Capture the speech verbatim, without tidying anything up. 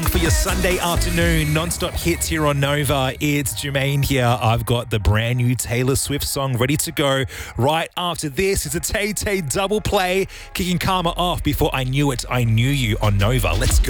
song for your Sunday afternoon. Non-stop hits here on Nova. It's Jermaine here. I've got the brand new Taylor Swift song ready to go. Right after this, it's a Tay Tay double play, kicking Karma off before I knew it, I knew you on Nova. Let's go.